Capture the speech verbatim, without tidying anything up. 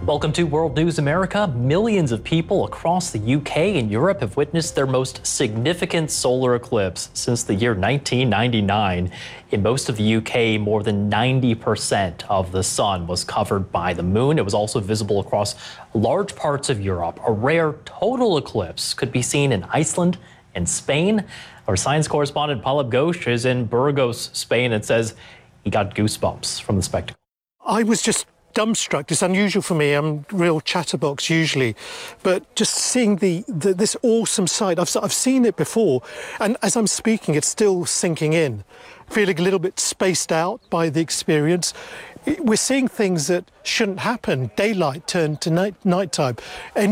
Welcome to World News America. Millions of people across the U K and Europe have witnessed their most significant solar eclipse since the year nineteen ninety-nine. In most of the U K, more than ninety percent of the sun was covered by the moon. It was also visible across large parts of Europe. A rare total eclipse could be seen in Iceland and Spain. Our science correspondent Pablo Ghosh is in Burgos, Spain, and says he got goosebumps from the spectacle. I was just dumbstruck. It's unusual for me. I'm a real chatterbox usually, but just seeing the, the this awesome sight. I've I've seen it before, and as I'm speaking, it's still sinking in. Feeling a little bit spaced out by the experience. We're seeing things that shouldn't happen. Daylight turned to night nighttime. And